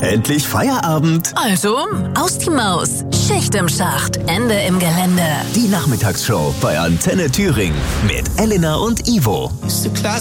endlich Feierabend. Also, aus die Maus, Schicht im Schacht, Ende im Gelände. Die Nachmittagsshow bei Antenne Thüringen mit Elena und Ivo. It's the class